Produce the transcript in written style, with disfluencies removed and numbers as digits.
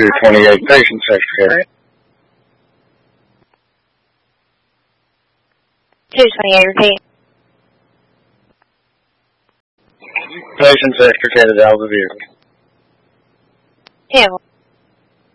228, patient secretary. 228, repeat. Patient secretary out of the vehicle. Yeah.